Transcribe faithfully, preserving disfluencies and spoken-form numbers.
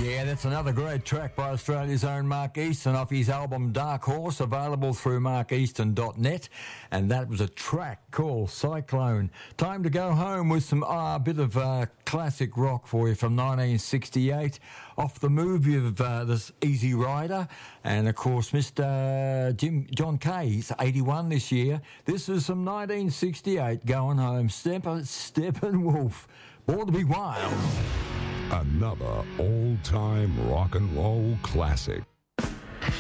Yeah, that's another great track by Australia's own Mark Easton off his album Dark Horse, available through mark easton dot net. And that was a track called Cyclone. Time to go home with some uh, a bit of uh, classic rock for you from nineteen sixty-eight, off the movie of uh, this Easy Rider. And, of course, Mister Jim John Kay's eighty-one this year. This is some nineteen sixty-eight going home. Step, Steppenwolf, Born to Be Wild. Another all-time rock and roll classic.